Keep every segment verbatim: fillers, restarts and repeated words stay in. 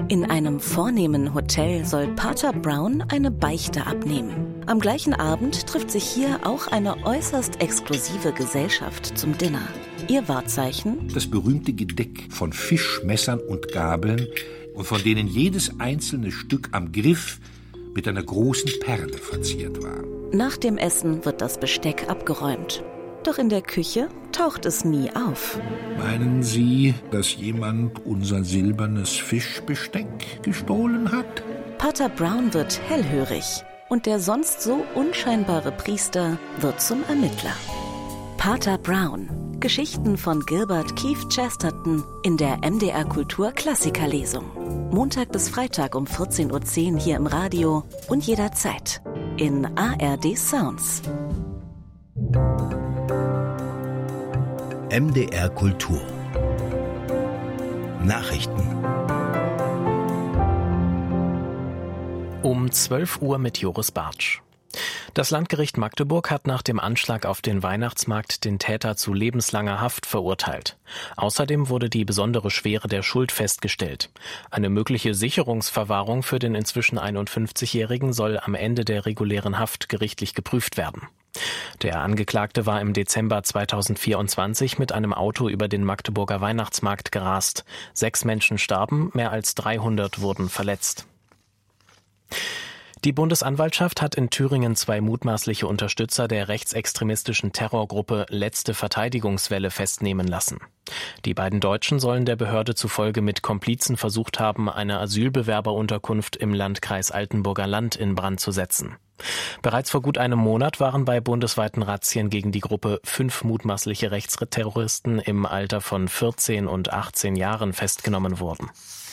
In einem vornehmen Hotel soll Pater Brown eine Beichte abnehmen. Am gleichen Abend trifft sich hier auch eine äußerst exklusive Gesellschaft zum Dinner. Ihr Wahrzeichen? Das berühmte Gedeck von Fischmessern und Gabeln, und von denen jedes einzelne Stück am Griff mit einer großen Perle verziert war. Nach dem Essen wird das Besteck abgeräumt. Doch in der Küche taucht es nie auf. Meinen Sie, dass jemand unser silbernes Fischbesteck gestohlen hat? Pater Brown wird hellhörig und der sonst so unscheinbare Priester wird zum Ermittler. Pater Brown. Geschichten von Gilbert Keith Chesterton in der M D R Kultur Klassikerlesung. Montag bis Freitag um vierzehn Uhr zehn hier im Radio und jederzeit in A R D Sounds. M D R Kultur Nachrichten um zwölf Uhr mit Joris Bartsch. Das Landgericht Magdeburg hat nach dem Anschlag auf den Weihnachtsmarkt den Täter zu lebenslanger Haft verurteilt. Außerdem wurde die besondere Schwere der Schuld festgestellt. Eine mögliche Sicherungsverwahrung für den inzwischen einundfünfzigjährigen soll am Ende der regulären Haft gerichtlich geprüft werden. Der Angeklagte war im Dezember zweitausendvierundzwanzig mit einem Auto über den Magdeburger Weihnachtsmarkt gerast. Sechs Menschen starben, mehr als dreihundert wurden verletzt. Die Bundesanwaltschaft hat in Thüringen zwei mutmaßliche Unterstützer der rechtsextremistischen Terrorgruppe Letzte Verteidigungswelle festnehmen lassen. Die beiden Deutschen sollen der Behörde zufolge mit Komplizen versucht haben, eine Asylbewerberunterkunft im Landkreis Altenburger Land in Brand zu setzen. Bereits vor gut einem Monat waren bei bundesweiten Razzien gegen die Gruppe fünf mutmaßliche Rechtsterroristen im Alter von vierzehn und achtzehn Jahren festgenommen worden.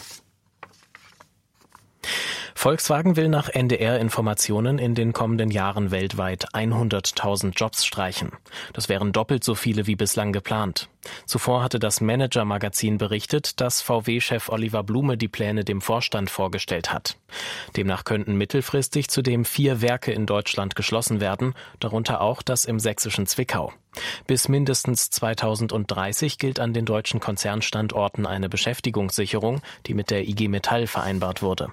Volkswagen will nach N D R-Informationen in den kommenden Jahren weltweit hunderttausend Jobs streichen. Das wären doppelt so viele wie bislang geplant. Zuvor hatte das Manager-Magazin berichtet, dass V W-Chef Oliver Blume die Pläne dem Vorstand vorgestellt hat. Demnach könnten mittelfristig zudem vier Werke in Deutschland geschlossen werden, darunter auch das im sächsischen Zwickau. Bis mindestens zweitausenddreißig gilt an den deutschen Konzernstandorten eine Beschäftigungssicherung, die mit der I G Metall vereinbart wurde.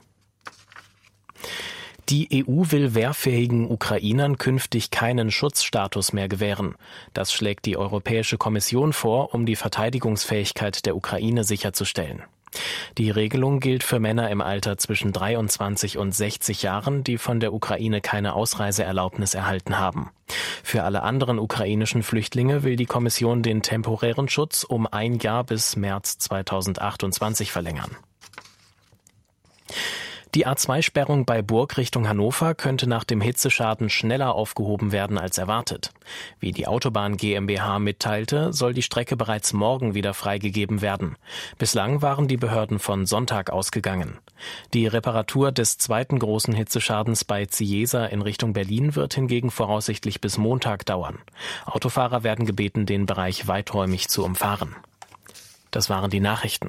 Die E U will wehrfähigen Ukrainern künftig keinen Schutzstatus mehr gewähren. Das schlägt die Europäische Kommission vor, um die Verteidigungsfähigkeit der Ukraine sicherzustellen. Die Regelung gilt für Männer im Alter zwischen dreiundzwanzig und sechzig Jahren, die von der Ukraine keine Ausreiseerlaubnis erhalten haben. Für alle anderen ukrainischen Flüchtlinge will die Kommission den temporären Schutz um ein Jahr bis März zweitausendachtundzwanzig verlängern. Die A zwei Sperrung bei Burg Richtung Hannover könnte nach dem Hitzeschaden schneller aufgehoben werden als erwartet. Wie die Autobahn GmbH mitteilte, soll die Strecke bereits morgen wieder freigegeben werden. Bislang waren die Behörden von Sonntag ausgegangen. Die Reparatur des zweiten großen Hitzeschadens bei Ziesa in Richtung Berlin wird hingegen voraussichtlich bis Montag dauern. Autofahrer werden gebeten, den Bereich weiträumig zu umfahren. Das waren die Nachrichten.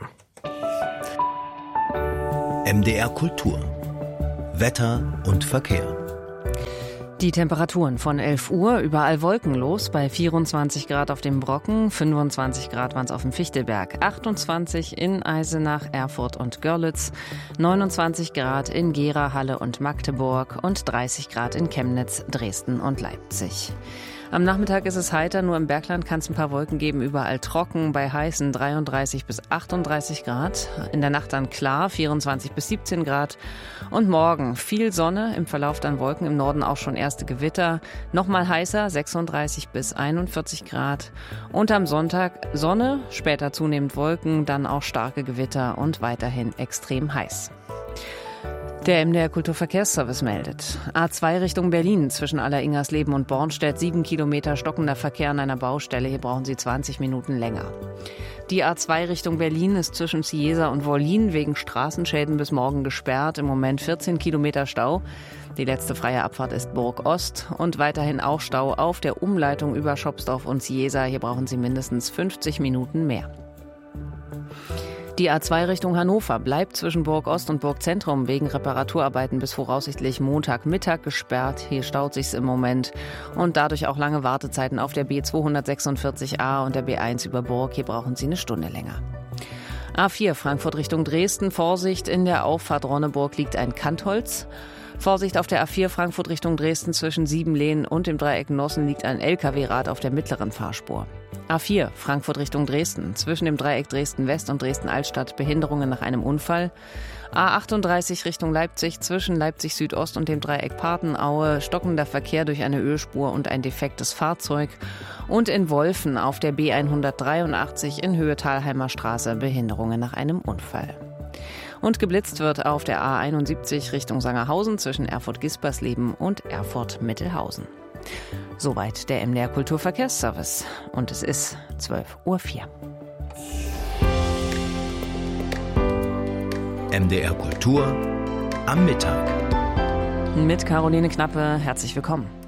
M D R Kultur. Wetter und Verkehr. Die Temperaturen von elf Uhr überall wolkenlos, bei vierundzwanzig Grad auf dem Brocken, fünfundzwanzig Grad waren es auf dem Fichtelberg, achtundzwanzig in Eisenach, Erfurt und Görlitz, neunundzwanzig Grad in Gera, Halle und Magdeburg und dreißig Grad in Chemnitz, Dresden und Leipzig. Am Nachmittag ist es heiter, nur im Bergland kann es ein paar Wolken geben, überall trocken, bei heißen dreiunddreißig bis achtunddreißig Grad. In der Nacht dann klar, vierundzwanzig bis siebzehn Grad. Und morgen viel Sonne, im Verlauf dann Wolken, im Norden auch schon erste Gewitter. Nochmal heißer, sechsunddreißig bis einundvierzig Grad. Und am Sonntag Sonne, später zunehmend Wolken, dann auch starke Gewitter und weiterhin extrem heiß. Der M D R Kulturverkehrsservice meldet. A zwei Richtung Berlin zwischen Alleringersleben und Bornstedt, sieben Kilometer stockender Verkehr an einer Baustelle. Hier brauchen Sie zwanzig Minuten länger. Die A zwei Richtung Berlin ist zwischen Cieza und Wollin wegen Straßenschäden bis morgen gesperrt. Im Moment vierzehn Kilometer Stau. Die letzte freie Abfahrt ist Burg Ost und weiterhin auch Stau auf der Umleitung über Schopsdorf und Cieza. Hier brauchen Sie mindestens fünfzig Minuten mehr. Die A zwei Richtung Hannover bleibt zwischen Burg Ost und Burg Zentrum wegen Reparaturarbeiten bis voraussichtlich Montagmittag gesperrt. Hier staut sich's im Moment und dadurch auch lange Wartezeiten auf der B zweihundertsechsundvierzig A und der B eins über Burg. Hier brauchen Sie eine Stunde länger. A vier Frankfurt Richtung Dresden, Vorsicht, in der Auffahrt Ronneburg liegt ein Kantholz. Vorsicht auf der A vier Frankfurt Richtung Dresden zwischen Siebenlehn und dem Dreieck Nossen liegt ein L K W-Rad auf der mittleren Fahrspur. A vier Frankfurt Richtung Dresden zwischen dem Dreieck Dresden-West und Dresden-Altstadt Behinderungen nach einem Unfall. A achtunddreißig Richtung Leipzig zwischen Leipzig Südost und dem Dreieck Partenaue stockender Verkehr durch eine Ölspur und ein defektes Fahrzeug. Und in Wolfen auf der B hundertdreiundachtzig in Höhe Thalheimer Straße Behinderungen nach einem Unfall. Und geblitzt wird auf der A einundsiebzig Richtung Sangerhausen zwischen Erfurt-Gispersleben und Erfurt-Mittelhausen. Soweit der M D R Kulturverkehrsservice. Und es ist zwölf Uhr vier. M D R Kultur am Mittag. Mit Caroline Knappe, herzlich willkommen.